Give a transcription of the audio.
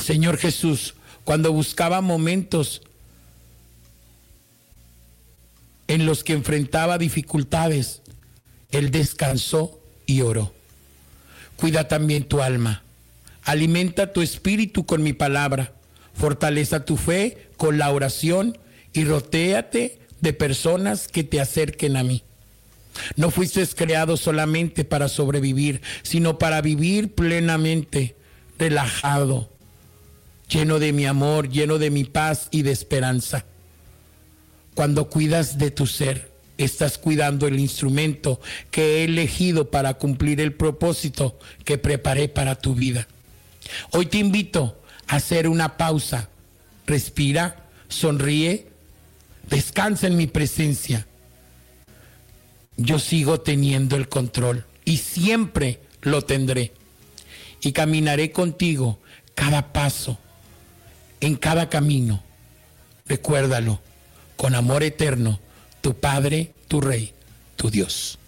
Señor Jesús, cuando buscaba momentos en los que enfrentaba dificultades, Él descansó y oró. Cuida también tu alma. Alimenta tu espíritu con mi palabra. Fortaleza tu fe con la oración y rodéate de personas que te acerquen a mí. No fuiste creado solamente para sobrevivir, sino para vivir plenamente, relajado, lleno de mi amor, lleno de mi paz y de esperanza. Cuando cuidas de tu ser, estás cuidando el instrumento que he elegido para cumplir el propósito que preparé para tu vida. Hoy te invito a hacer una pausa. Respira, sonríe, descansa en mi presencia. Yo sigo teniendo el control y siempre lo tendré. Y caminaré contigo cada paso, en cada camino. Recuérdalo, con amor eterno, tu Padre, tu Rey, tu Dios.